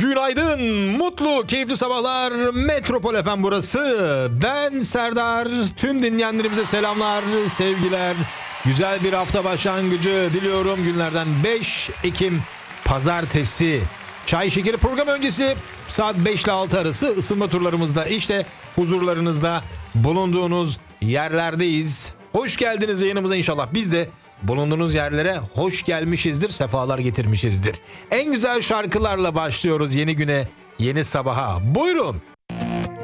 Günaydın, mutlu, keyifli sabahlar. Metropol FM burası. Ben Serdar. Tüm dinleyenlerimize selamlar, sevgiler. Güzel bir hafta başlangıcı diliyorum. Günlerden 5 Ekim Pazartesi. Çay şekeri program öncesi saat 5 ile 6 arası ısınma turlarımızda işte huzurlarınızda bulunduğunuz yerlerdeyiz. Hoş geldiniz yayınımıza inşallah. Biz de bulunduğunuz yerlere hoş gelmişizdir, sefalar getirmişizdir. En güzel şarkılarla başlıyoruz yeni güne, yeni sabaha. Buyurun.